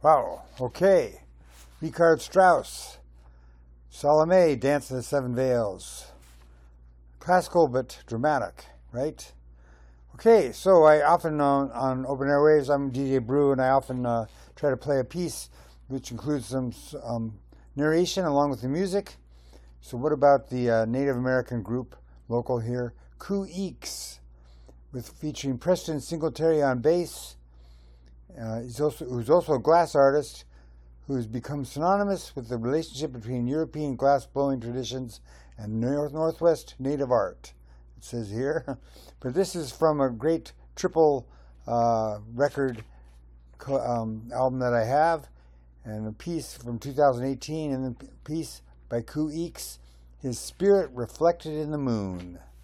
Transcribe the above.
Wow, okay. Richard Strauss, Salome, Dance of the Seven Veils. Classical but dramatic, right? Okay, so I often, on Open Airwaves, I'm DJ Brew, and I often try to play a piece which includes some narration along with the music. So what about the Native American group, local here, Coo-Eeks, featuring Preston Singletary on bass. Who's also a glass artist who's become synonymous with the relationship between European glass-blowing traditions and Northwest native art, it says here. But this is from a great triple record album that I have, and a piece from 2018, and a piece by Coo-Eeks, His Spirit Reflected in the Moon.